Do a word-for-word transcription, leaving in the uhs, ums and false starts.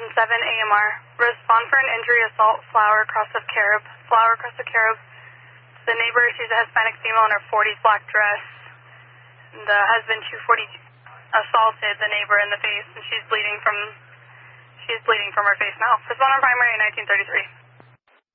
seven A M R. Respond for an injury, assault, flower, cross of carob. Flower, cross of carob. The neighbor, she's a Hispanic female in her forties black dress. The husband, two forty, assaulted the neighbor in the face, and she's bleeding from, she's bleeding from her face now. Respond on primary nineteen thirty-three.